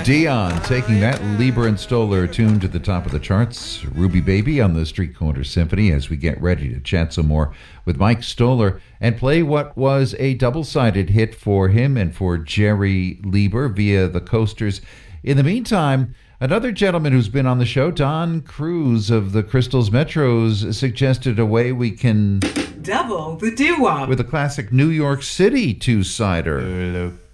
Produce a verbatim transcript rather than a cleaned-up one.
Dion taking that Lieber and Stoller tune to the top of the charts. Ruby Baby on the Street Corner Symphony as we get ready to chat some more with Mike Stoller and play what was a double-sided hit for him and for Jerry Lieber via the Coasters. In the meantime, another gentleman who's been on the show, Don Cruz of the Crystals Metros, suggested a way we can double the doo-wop with a classic New York City two-sider. Look